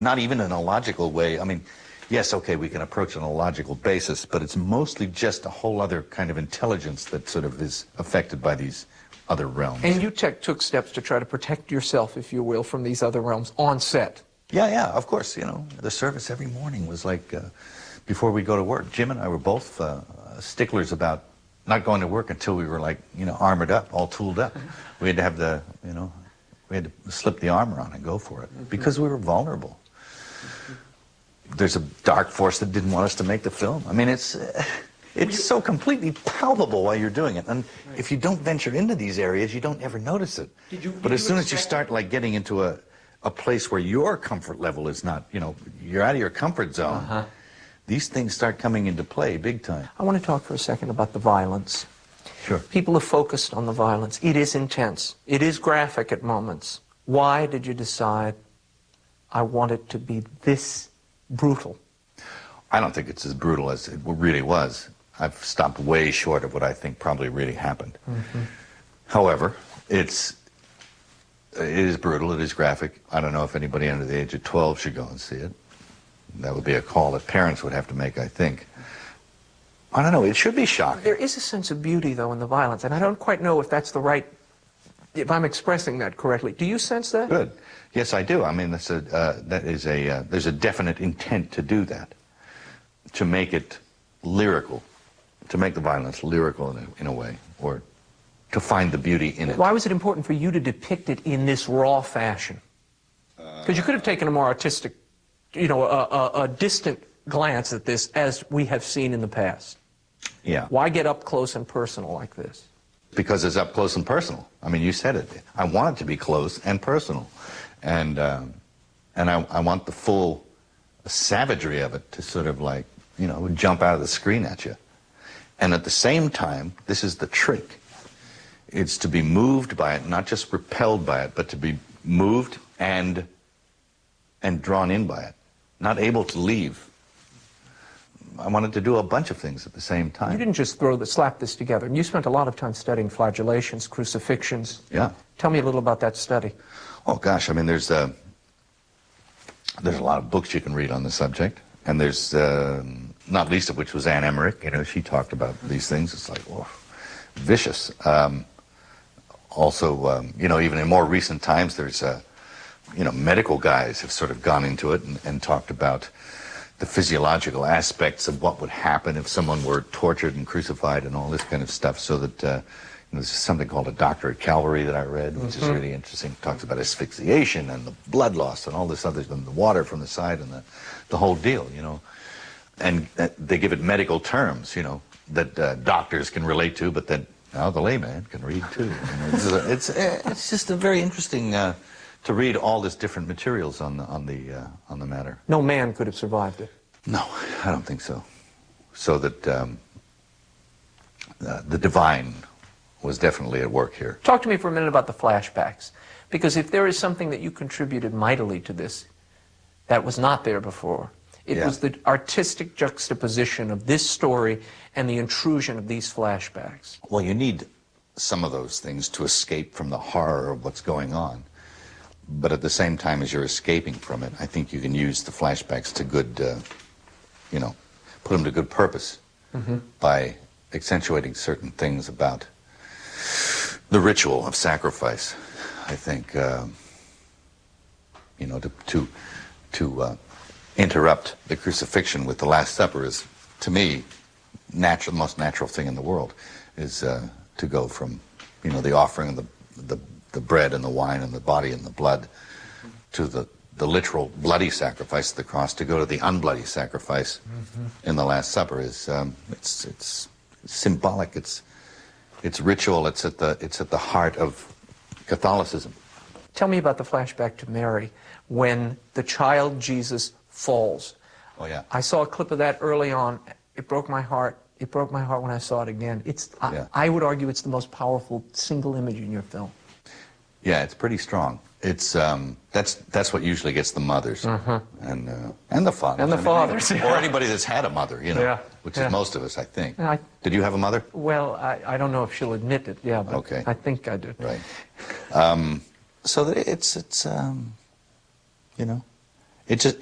Not even in a logical way. I mean, yes, okay, we can approach it on a logical basis, but it's mostly just a whole other kind of intelligence that sort of is affected by these other realms. And you took steps to try to protect yourself, if you will, from these other realms on set. Yeah, of course. You know, the service every morning was like, before we go to work, Jim and I were both sticklers about not going to work until we were like, you know, armored up, all tooled up. We had to have the, you know, we had to slip the armor on and go for it because we were vulnerable. There's a dark force that didn't want us to make the film. I mean, it's so completely palpable while you're doing it. And if you don't venture into these areas, you don't ever notice it. But as soon as you start like getting into a place where your comfort level is not, you know, you're out of your comfort zone, these things start coming into play big time. I want to talk for a second about the violence. Sure. People have focused on the violence. It is intense. It is graphic at moments. Why did you decide, I want it to be this brutal? I don't think it's as brutal as it really was. I've stopped way short of what I think probably really happened. However, it is brutal, it is graphic. I don't know if anybody under the age of 12 should go and see it. That would be a call that parents would have to make, I think. I don't know, it should be shocking. There is a sense of beauty, though, in the violence, and I don't quite know if that's the right, if I'm expressing that correctly. Do you sense that? Good. Yes, I do. I mean, there's a definite intent to do that, to make it lyrical, to make the violence lyrical in a way, or to find the beauty in it. Why was it important for you to depict it in this raw fashion? Because you could have taken a more artistic, you know, a distant glance at this, as we have seen in the past. Yeah. Why get up close and personal like this? Because it's up close and personal. I mean, you said it. I want it to be close and personal. And I want the full savagery of it to sort of like, you know, jump out of the screen at you. And at the same time, this is the trick. It's to be moved by it, not just repelled by it, but to be moved and drawn in by it. Not able to leave. I wanted to do a bunch of things at the same time. You didn't just slap this together. And you spent a lot of time studying flagellations, crucifixions. Yeah. Tell me a little about that study. Oh gosh, I mean, there's a lot of books you can read on the subject, and there's not least of which was Anne Emmerich. You know, she talked about these things. It's like, oh, vicious. Also, you know, even in more recent times, there's you know, medical guys have sort of gone into it and talked about the physiological aspects of what would happen if someone were tortured and crucified and all this kind of stuff, so that you know, there's something called a Doctor at Calvary that I read, which is really interesting. It talks about asphyxiation and the blood loss and all this other, and the water from the side and the whole deal, you know. And they give it medical terms, you know, that doctors can relate to, but that now the layman can read too. You know, it's just a very interesting to read all this different materials on the matter. No man could have survived it. No, I don't think so. So that the divine was definitely at work here. Talk to me for a minute about the flashbacks, because if there is something that you contributed mightily to this that was not there before, it was the artistic juxtaposition of this story and the intrusion of these flashbacks. Well, you need some of those things to escape from the horror of what's going on. But at the same time as you're escaping from it, I think you can use the flashbacks to good, you know, put them to good purpose by accentuating certain things about the ritual of sacrifice. I think, you know, to interrupt the crucifixion with the Last Supper is, to me, the most natural thing in the world, is to go from, you know, the offering of the bread and the wine and the body and the blood to the literal bloody sacrifice of the cross, to go to the unbloody sacrifice in the Last Supper is it's symbolic, it's ritual, it's at the heart of Catholicism. Tell me about the flashback to Mary when the child Jesus falls. Oh yeah. I saw a clip of that early on. It broke my heart. It broke my heart when I saw it again. I would argue it's the most powerful single image in your film. Yeah, it's pretty strong. It's that's what usually gets the mothers and the fathers and the fathers, or anybody that's had a mother, you know, which is most of us, I think. Did you have a mother? Well, I don't know if she'll admit it. Yeah, but okay. I think I did. Right. So it's you know, It just